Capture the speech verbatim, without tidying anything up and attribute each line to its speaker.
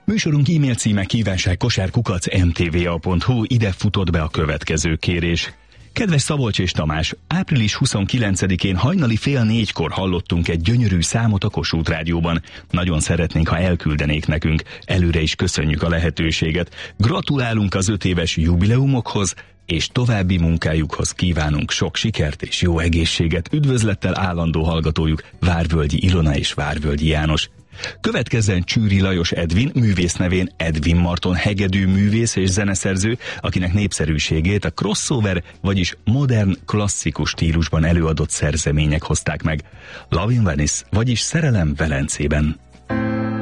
Speaker 1: Műsorunk e-mail címe kívánság kosárkukac em té vé á pont hú, ide futott be a következő kérés. Kedves Szabolcs és Tamás, április huszonkilencedikén hajnali fél négykor hallottunk egy gyönyörű számot a Kossuth Rádióban. Nagyon szeretnénk, ha elküldenék nekünk. Előre is köszönjük a lehetőséget. Gratulálunk az öt éves jubileumokhoz, és további munkájukhoz kívánunk sok sikert és jó egészséget. Üdvözlettel állandó hallgatójuk Várvölgyi Ilona és Várvölgyi János. Következzen Csűri Lajos Edvin, művész nevén Edvin Marton hegedű művész és zeneszerző, akinek népszerűségét a crossover, vagyis modern, klasszikus stílusban előadott szerzemények hozták meg. Love in Venice, vagyis Szerelem Velencében.